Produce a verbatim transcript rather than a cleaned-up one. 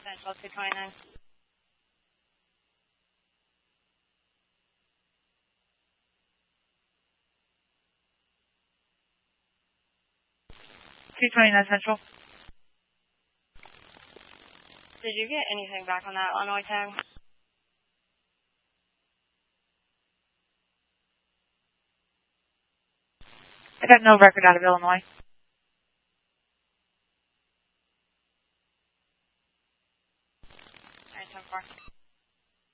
Central two twenty-nine. two twenty-nine Central. Did you get anything back on that Illinois tag? I got no record out of Illinois.